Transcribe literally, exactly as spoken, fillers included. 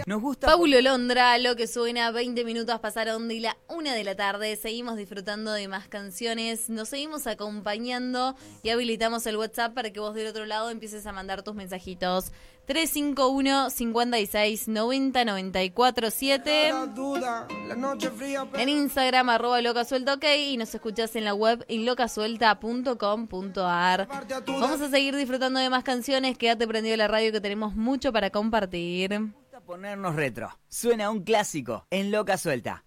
Nos gusta... Paulo Londra, lo que suena, veinte minutos pasaron de la una de la tarde, seguimos disfrutando de más canciones, nos seguimos acompañando y habilitamos el WhatsApp para que vos del otro lado empieces a mandar tus mensajitos. tres cinco uno, cinco seis, nueve cero, nueve cuatro siete. En Instagram, arroba locasuelta, ok, y nos escuchás en la web en locasuelta punto com punto ar. Vamos a seguir disfrutando de más canciones, quédate prendido a la radio que tenemos mucho para compartir. Ponernos retro. Suena un clásico en Loca Suelta.